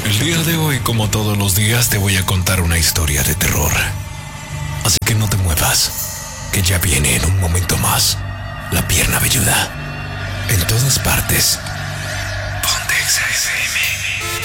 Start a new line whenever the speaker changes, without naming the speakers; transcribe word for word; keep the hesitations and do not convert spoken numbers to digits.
El día de hoy, como todos los días, te voy a contar una historia de terror. Así que no te muevas, que ya viene en un momento más La Pierna Velluda. En todas partes,